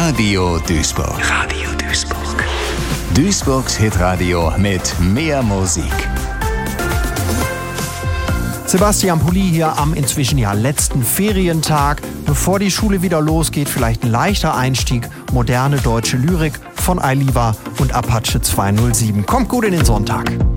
Radio Duisburg. Radio Duisburg. Duisburgs Hitradio mit mehr Musik. Sebastian Pulli hier am inzwischen letzten Ferientag. Bevor die Schule wieder losgeht, vielleicht ein leichter Einstieg. Moderne deutsche Lyrik von Ailiva und Apache 207. Kommt gut in den Sonntag.